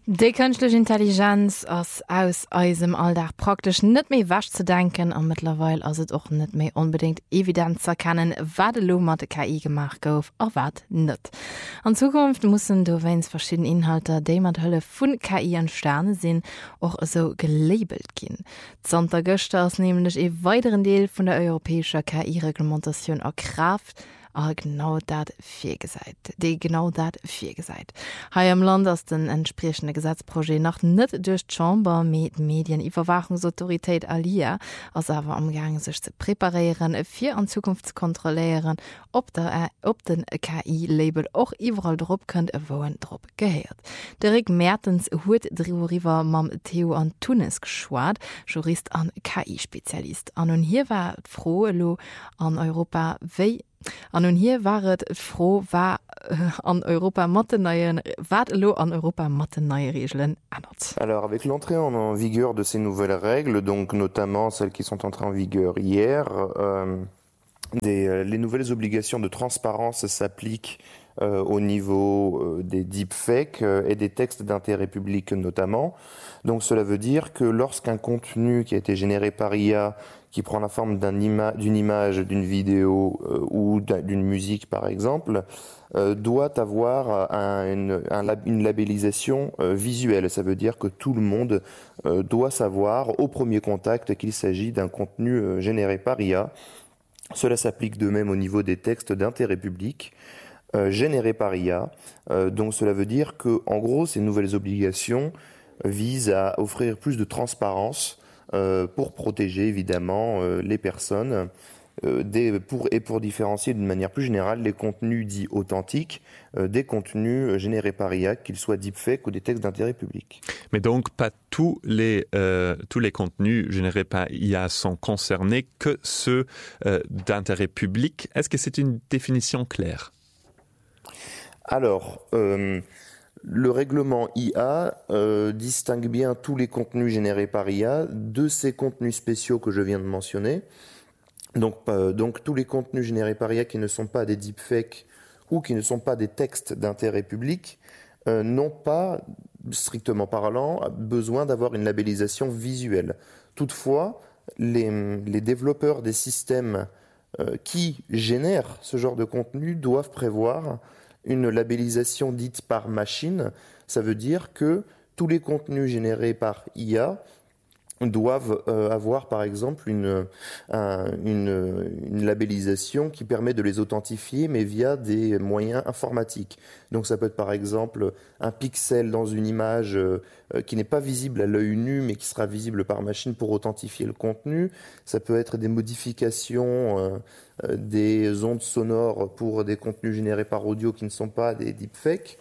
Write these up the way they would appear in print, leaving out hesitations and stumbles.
Die künstliche Intelligenz ist aus unserem Alltag praktisch nicht mehr wasch zu denken und mittlerweile ist es auch nicht mehr unbedingt evident zu erkennen, was mit der KI gemacht wird und was nicht. In Zukunft müssen da, wenn es verschiedene Inhalte, die mit Hilfe von KI entstanden sind, auch so gelabelt gehen. Sonntagestern ist nämlich ein weiterer Teil von der europäischen KI-Reglementation in Kraft. Genau das viel gesagt. Hier im Land ist ein entsprechendes Gesetzprojekt noch nicht durch die Chamber mit Medienüberwachungsautorität ALIA, also aber am Gang sich zu präparieren, für in Zukunft zu kontrollieren, ob den KI-Label auch überall drauf könnt, wo drauf gehört. Der Rick Mertens hat darüber mit Theo Antunes geschwart, Jurist und KI-Spezialist. Und hier war froh an Europa, und nun hier waret froh war an Europa Mathe neue Regeln ändert. Alors avec l'entrée en vigueur de ces nouvelles règles, donc notamment celles qui sont entrées en vigueur hier, les nouvelles obligations de transparence s'appliquent au niveau des deepfakes et des textes d'intérêt public notamment. Donc cela veut dire que lorsqu'un contenu qui a été généré par IA, qui prend la forme d'une image, d'une vidéo ou d'une musique par exemple, doit avoir une labellisation visuelle. Ça veut dire que tout le monde doit savoir au premier contact qu'il s'agit d'un contenu généré par IA. Cela s'applique de même au niveau des textes d'intérêt public générés par IA. Donc cela veut dire que, en gros, ces nouvelles obligations visent à offrir plus de transparence pour protéger évidemment les personnes pour différencier d'une manière plus générale les contenus dits authentiques des contenus générés par IA, qu'ils soient deepfakes ou des textes d'intérêt public. Mais donc pas tous les contenus générés par IA sont concernés, que ceux d'intérêt public. Est-ce que c'est une définition claire ? Alors, le règlement IA distingue bien tous les contenus générés par IA de ces contenus spéciaux que je viens de mentionner. Donc tous les contenus générés par IA qui ne sont pas des deepfakes ou qui ne sont pas des textes d'intérêt public n'ont pas, strictement parlant, besoin d'avoir une labellisation visuelle. Toutefois, les développeurs des systèmes qui génèrent ce genre de contenu doivent prévoir une labellisation dite par machine. Ça veut dire que tous les contenus générés par IA doivent avoir par exemple une labellisation qui permet de les authentifier, mais via des moyens informatiques. Donc ça peut être par exemple un pixel dans une image qui n'est pas visible à l'œil nu, mais qui sera visible par machine pour authentifier le contenu. Ça peut être des modifications des ondes sonores pour des contenus générés par audio qui ne sont pas des deepfakes.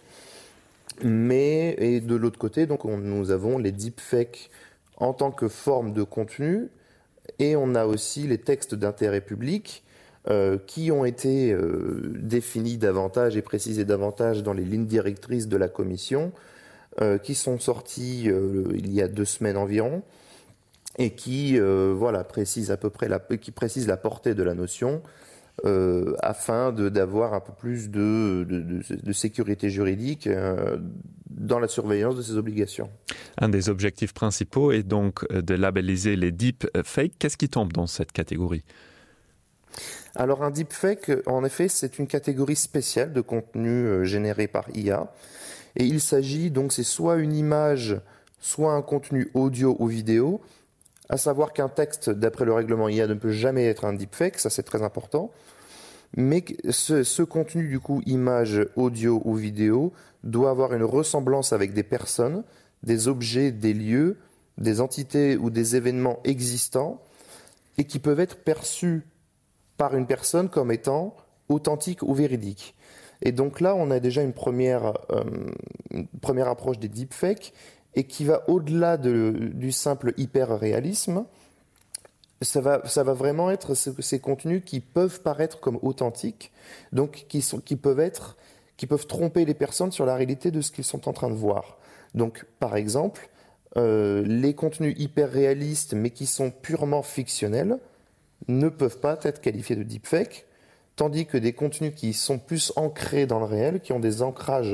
Et de l'autre côté, donc, nous avons les deepfakes en tant que forme de contenu, et on a aussi les textes d'intérêt public qui ont été définis davantage et précisés davantage dans les lignes directrices de la Commission, qui sont sorties il y a 2 semaines environ, et qui précisent à peu près précisent la portée de la notion, afin d'avoir un peu plus de sécurité juridique dans la surveillance de ces obligations. Un des objectifs principaux est donc de labelliser les deepfakes. Qu'est-ce qui tombe dans cette catégorie ? Alors un deepfake, en effet, c'est une catégorie spéciale de contenu généré par IA. Et il s'agit donc, c'est soit une image, soit un contenu audio ou vidéo. À savoir qu'un texte, d'après le règlement IA, ne peut jamais être un deepfake, ça c'est très important. Mais ce contenu, du coup, image, audio ou vidéo, doit avoir une ressemblance avec des personnes, des objets, des lieux, des entités ou des événements existants, et qui peuvent être perçus par une personne comme étant authentiques ou véridiques. Et donc là, on a déjà une première approche des deepfakes, et qui va au-delà du simple hyper-réalisme. Ça va vraiment être ces contenus qui peuvent paraître comme authentiques, donc qui peuvent tromper les personnes sur la réalité de ce qu'ils sont en train de voir. Donc, par exemple, les contenus hyper-réalistes, mais qui sont purement fictionnels, ne peuvent pas être qualifiés de deepfake, tandis que des contenus qui sont plus ancrés dans le réel, qui ont des ancrages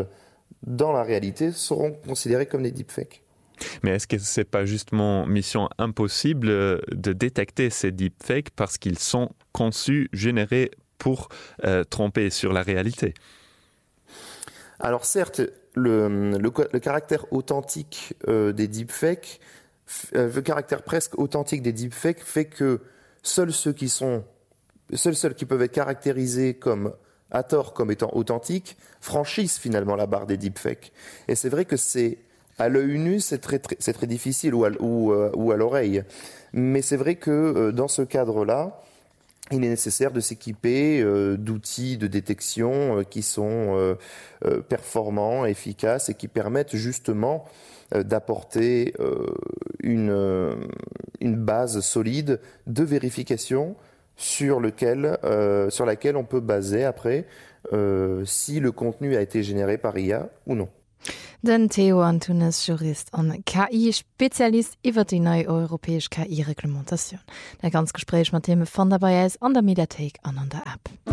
dans la réalité, seront considérés comme des deepfakes. Mais est-ce que ce n'est pas justement mission impossible de détecter ces deepfakes parce qu'ils sont conçus, générés pour tromper sur la réalité? Alors certes, le caractère authentique des deepfakes, le caractère presque authentique des deepfakes fait que seuls ceux qui peuvent être caractérisés comme à tort comme étant authentiques franchissent finalement la barre des deepfakes. Et c'est vrai que à l'œil nu, c'est très difficile ou à l'oreille. Mais c'est vrai que dans ce cadre-là, il est nécessaire de s'équiper d'outils de détection qui sont performants, efficaces et qui permettent justement d'apporter une base solide de vérification sur laquelle on peut baser après si le contenu a été généré par IA ou non. Den Theo Antunes, Jurist an KI-Spezialist iwwer die neue europäesch KI-Reglementation. Der ganz Gespräch mat Theme von dabei ist an der Mediathek an der App.